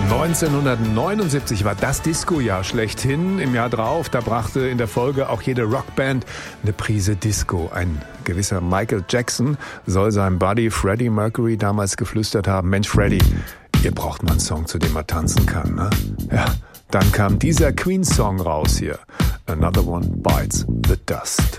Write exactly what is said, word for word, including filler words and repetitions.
neunzehnhundertneunundsiebzig war das Disco-Jahr schlechthin. Im Jahr drauf, da brachte in der Folge auch jede Rockband eine Prise Disco. Ein gewisser Michael Jackson soll seinem Buddy Freddie Mercury damals geflüstert haben: Mensch Freddie, ihr braucht mal einen Song, zu dem man tanzen kann, ne? Ja, dann kam dieser Queen-Song raus hier. Another One Bites the Dust.